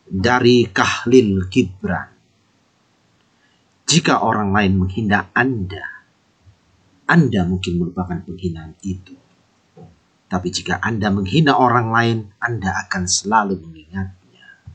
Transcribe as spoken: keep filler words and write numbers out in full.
Dari Khalil Gibran. Jika orang lain menghina Anda, Anda mungkin melupakan penghinaan itu. Tapi jika Anda menghina orang lain, Anda akan selalu mengingat